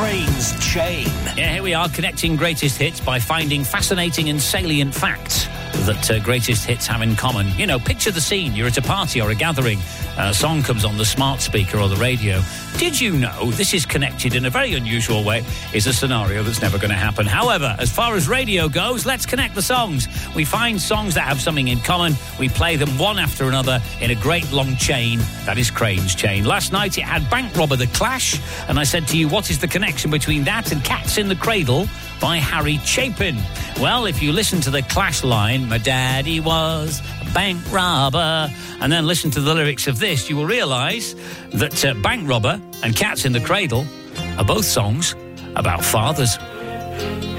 Crane's Chain. Yeah, here we are, connecting greatest hits by finding fascinating and salient facts that greatest hits have in common. You know, picture the scene. You're at a party or a gathering. A song comes on the smart speaker or the radio. Did you know this is connected in a very unusual way? Is a scenario that's never going to happen. However, as far as radio goes, let's connect the songs. We find songs that have something in common. We play them one after another in a great long chain. That is Crane's Chain. Last night it had Bank Robber, The Clash, and I said to you, what is the connection between that and Cats in the Cradle by Harry Chapin? Well, if you listen to the Clash line, my daddy was a bank robber, and then listen to the lyrics of this, you will realise that Bank Robber and Cats in the Cradle are both songs about fathers.